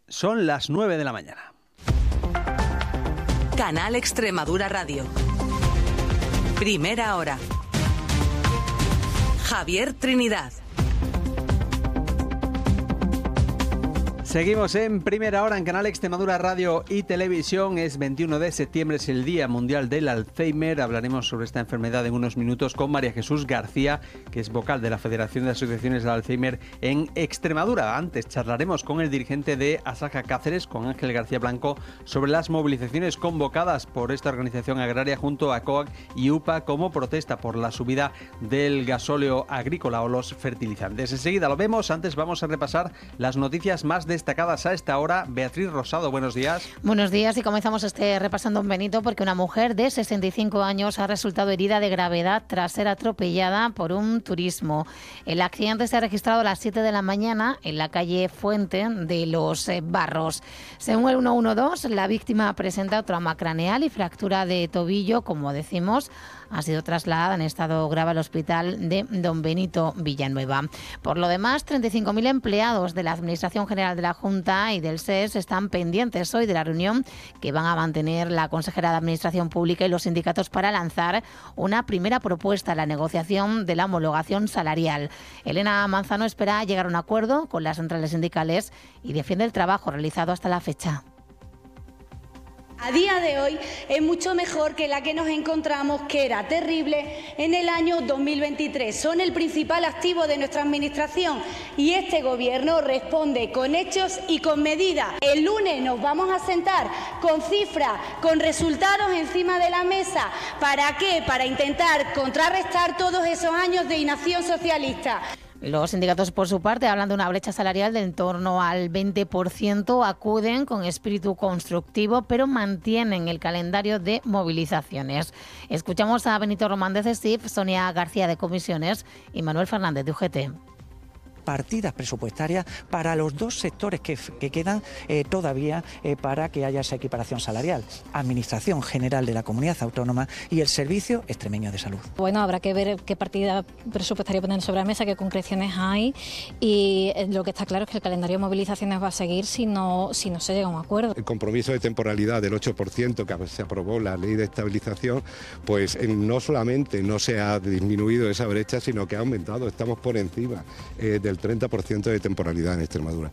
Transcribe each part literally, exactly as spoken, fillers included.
Son las nueve de la mañana. Canal Extremadura Radio. Primera hora. Javier Trinidad. Seguimos en Primera Hora en Canal Extremadura Radio y Televisión. Es veintiuno de septiembre, es el Día Mundial del Alzheimer. Hablaremos sobre esta enfermedad en unos minutos con María Jesús García, que es vocal de la Federación de Asociaciones del Alzheimer en Extremadura. Antes charlaremos con el dirigente de Asaja Cáceres, con Ángel García Blanco, sobre las movilizaciones convocadas por esta organización agraria junto a COAG y U P A como protesta por la subida del gasóleo agrícola o los fertilizantes. Enseguida lo vemos. Antes vamos a repasar las noticias más destacadas destacadas a esta hora. Beatriz Rosado, buenos días. Buenos días, y comenzamos este repasando Don Benito porque una mujer de sesenta y cinco años ha resultado herida de gravedad tras ser atropellada por un turismo. El accidente se ha registrado a las siete de la mañana en la calle Fuente de los Barros. Según el ciento doce, la víctima presenta trauma craneal y fractura de tobillo, como decimos. Ha sido trasladada en estado grave al hospital de Don Benito Villanueva. Por lo demás, treinta y cinco mil empleados de la Administración General de la Junta y del S E S están pendientes hoy de la reunión que van a mantener la consejera de Administración Pública y los sindicatos para lanzar una primera propuesta a la negociación de la homologación salarial. Elena Manzano espera llegar a un acuerdo con las centrales sindicales y defiende el trabajo realizado hasta la fecha. A día de hoy es mucho mejor que la que nos encontramos, que era terrible, en el año dos mil veintitrés. Son el principal activo de nuestra administración y este gobierno responde con hechos y con medidas. El lunes nos vamos a sentar con cifras, con resultados encima de la mesa. ¿Para qué? Para intentar contrarrestar todos esos años de inacción socialista. Los sindicatos, por su parte, hablan de una brecha salarial de en torno al veinte por ciento, acuden con espíritu constructivo, pero mantienen el calendario de movilizaciones. Escuchamos a Benito Román de CESIF, Sonia García de Comisiones y Manuel Fernández de U G T. Partidas presupuestarias para los dos sectores que, que quedan eh, todavía eh, para que haya esa equiparación salarial: Administración General de la Comunidad Autónoma y el Servicio Extremeño de Salud. Bueno, habrá que ver qué partida presupuestaria poner sobre la mesa, qué concreciones hay, y lo que está claro es que el calendario de movilizaciones va a seguir si no, si no se llega a un acuerdo. El compromiso de temporalidad del ocho por ciento que se aprobó la Ley de Estabilización, pues no solamente no se ha disminuido esa brecha, sino que ha aumentado. Estamos por encima eh, del treinta por ciento de temporalidad en Extremadura.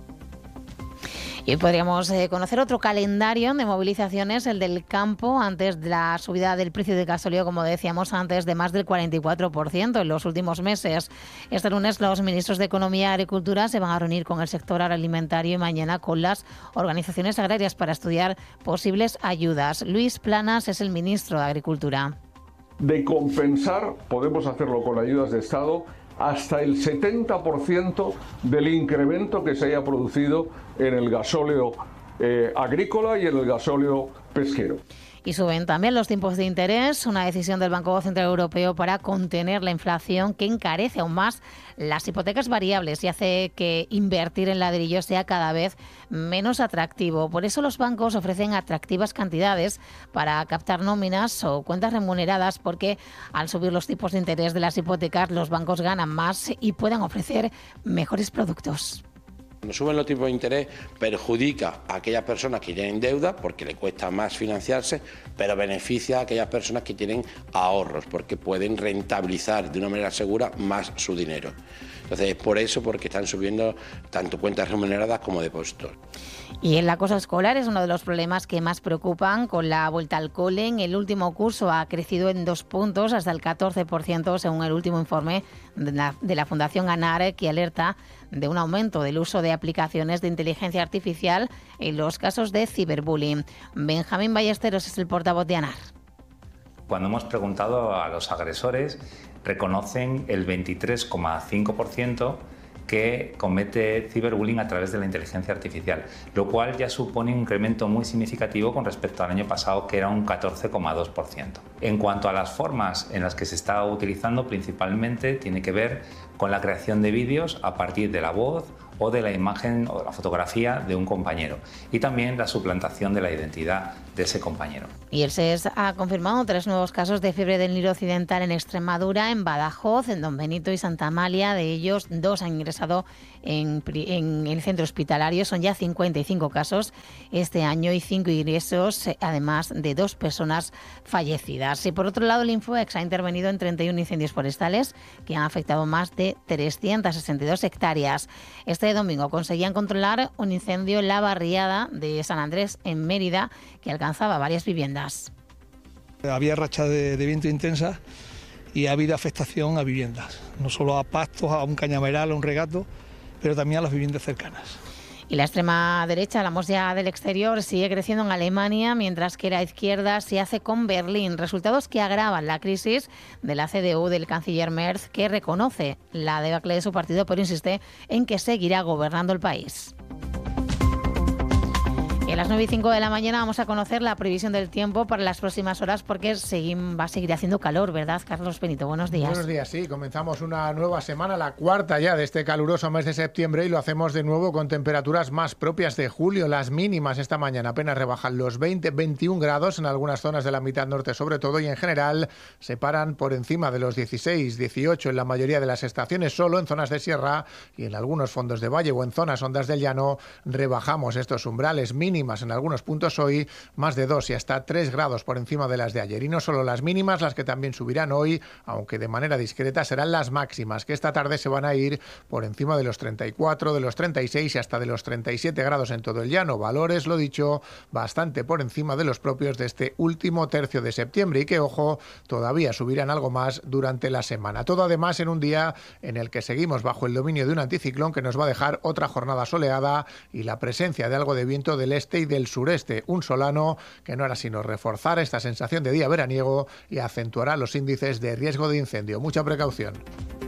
Y podríamos eh, conocer otro calendario de movilizaciones, el del campo, antes de la subida del precio del gasóleo, como decíamos antes, de más del cuarenta y cuatro por ciento en los últimos meses. Este lunes los ministros de Economía y Agricultura se van a reunir con el sector agroalimentario y mañana con las organizaciones agrarias para estudiar posibles ayudas. Luis Planas es el ministro de Agricultura. De compensar, podemos hacerlo con ayudas de Estado, hasta el setenta por ciento del incremento que se haya producido en el gasóleo eh, agrícola y en el gasóleo pesquero. Y suben también los tipos de interés, una decisión del Banco Central Europeo para contener la inflación que encarece aún más las hipotecas variables y hace que invertir en ladrillo sea cada vez menos atractivo. Por eso los bancos ofrecen atractivas cantidades para captar nóminas o cuentas remuneradas, porque al subir los tipos de interés de las hipotecas los bancos ganan más y pueden ofrecer mejores productos. Cuando suben los tipos de interés perjudica a aquellas personas que tienen deuda porque le cuesta más financiarse, pero beneficia a aquellas personas que tienen ahorros porque pueden rentabilizar de una manera segura más su dinero. Entonces es por eso porque están subiendo tanto cuentas remuneradas como depósitos. Y el acoso escolar es uno de los problemas que más preocupan con la vuelta al cole. En el último curso ha crecido en dos puntos, hasta el catorce por ciento, según el último informe de la, de la Fundación ANAR, que alerta de un aumento del uso de aplicaciones de inteligencia artificial en los casos de ciberbullying. Benjamín Ballesteros es el portavoz de ANAR. Cuando hemos preguntado a los agresores, reconocen el veintitrés coma cinco por ciento que comete ciberbullying a través de la inteligencia artificial, lo cual ya supone un incremento muy significativo con respecto al año pasado, que era un catorce coma dos por ciento. En cuanto a las formas en las que se está utilizando, principalmente tiene que ver con la creación de vídeos a partir de la voz o de la imagen o de la fotografía de un compañero, y también la suplantación de la identidad de ese compañero. Y el S E S ha confirmado tres nuevos casos de fiebre del Nilo Occidental en Extremadura, en Badajoz, en Don Benito y Santa Amalia. De ellos, dos han ingresado en, en el centro hospitalario. Son ya cincuenta y cinco casos este año y cinco ingresos, además de dos personas fallecidas. Y por otro lado, el Infoex ha intervenido en treinta y uno incendios forestales que han afectado más de trescientas sesenta y dos hectáreas. Este domingo conseguían controlar un incendio en la barriada de San Andrés, en Mérida, que alcanzaba varias viviendas. Había rachas de, de viento intensa y ha habido afectación a viviendas, no solo a pastos, a un cañaveral, a un regato, pero también a las viviendas cercanas. Y la extrema derecha, hablamos ya del exterior, sigue creciendo en Alemania, mientras que la izquierda se hace con Berlín. Resultados que agravan la crisis de la C D U del canciller Merz, que reconoce la debacle de su partido, pero insiste en que seguirá gobernando el país. Y a las nueve y cinco de la mañana vamos a conocer la previsión del tiempo para las próximas horas, porque seguim, va a seguir haciendo calor, ¿verdad, Carlos Benito? Buenos días. Buenos días, sí. Comenzamos una nueva semana, la cuarta ya de este caluroso mes de septiembre, y lo hacemos de nuevo con temperaturas más propias de julio. Las mínimas esta mañana apenas rebajan los veinte, veintiún grados en algunas zonas de la mitad norte sobre todo, y en general se paran por encima de los dieciséis, dieciocho en la mayoría de las estaciones. Solo en zonas de sierra y en algunos fondos de valle o en zonas hondas del llano rebajamos estos umbrales. Mínimas en algunos puntos hoy más de dos y hasta tres grados por encima de las de ayer. Y no solo las mínimas, las que también subirán hoy, aunque de manera discreta, serán las máximas, que esta tarde se van a ir por encima de los treinta y cuatro, de los treinta y seis y hasta de los treinta y siete grados en todo el llano. Valores, lo dicho, bastante por encima de los propios de este último tercio de septiembre, y que, ojo, todavía subirán algo más durante la semana. Todo además en un día en el que seguimos bajo el dominio de un anticiclón que nos va a dejar otra jornada soleada y la presencia de algo de viento del este y del sureste, un solano que no hará sino reforzar esta sensación de día veraniego y acentuará los índices de riesgo de incendio. Mucha precaución.